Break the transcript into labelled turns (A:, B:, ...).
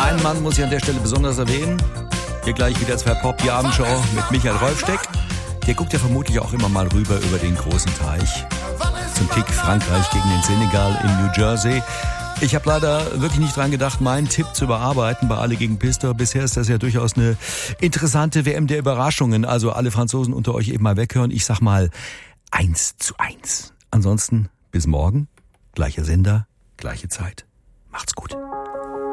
A: Einen Mann muss ich an der Stelle besonders erwähnen. Hier gleich wieder 2 Pop, die Abendshow mit Michael Rolfsteck. Der guckt ja vermutlich auch immer mal rüber über den großen Teich. Zum Kick Frankreich gegen den Senegal in New Jersey. Ich habe leider wirklich nicht dran gedacht, meinen Tipp zu überarbeiten bei Alle gegen Pistor. Bisher ist das ja durchaus eine interessante WM der Überraschungen. Also alle Franzosen unter euch eben mal weghören. Ich sag mal 1:1. Ansonsten bis morgen. Gleicher Sender, gleiche Zeit. Macht's gut.